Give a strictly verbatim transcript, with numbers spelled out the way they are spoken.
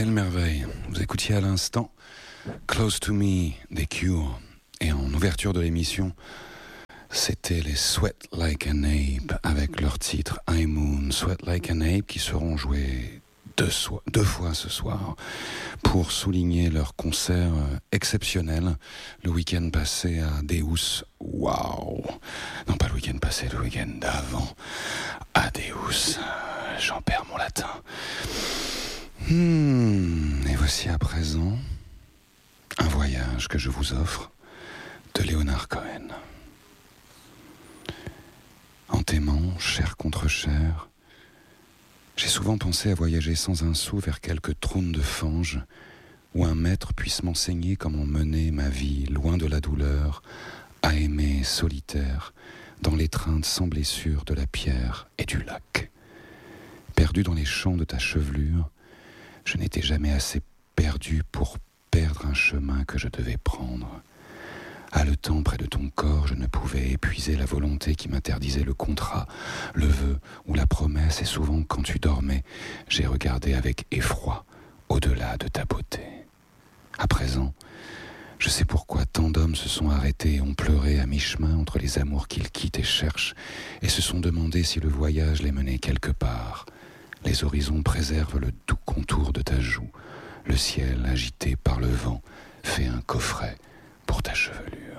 Quelle merveille. Vous écoutiez à l'instant Close to Me des Cure. Et en ouverture de l'émission, c'était les Sweat Like an Ape avec leur titre High Moon. Sweat Like an Ape qui seront joués deux, so- deux fois ce soir pour souligner leur concert exceptionnel le week-end passé à Deus. Waouh! Non, pas le week-end passé, le week-end d'avant. À Deus. J'en perds mon latin. Hmm, et voici à présent un voyage que je vous offre de Leonard Cohen. En t'aimant, chair contre chair, j'ai souvent pensé à voyager sans un sou vers quelque trône de fange où un maître puisse m'enseigner comment mener ma vie loin de la douleur, à aimer solitaire dans l'étreinte sans blessure de la pierre et du lac. Perdu dans les champs de ta chevelure, je n'étais jamais assez perdu pour perdre un chemin que je devais prendre. Haletant près de ton corps, je ne pouvais épuiser la volonté qui m'interdisait le contrat, le vœu ou la promesse, et souvent quand tu dormais, j'ai regardé avec effroi au-delà de ta beauté. À présent, je sais pourquoi tant d'hommes se sont arrêtés et ont pleuré à mi-chemin entre les amours qu'ils quittent et cherchent, et se sont demandé si le voyage les menait quelque part. Les horizons préservent le doux contour de ta joue. Le ciel, agité par le vent, fait un coffret pour ta chevelure.